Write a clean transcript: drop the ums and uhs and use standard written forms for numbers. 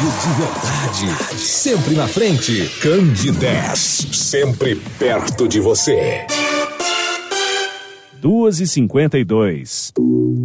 de verdade. Sempre na frente. Candidez. Sempre perto de você. 2h52.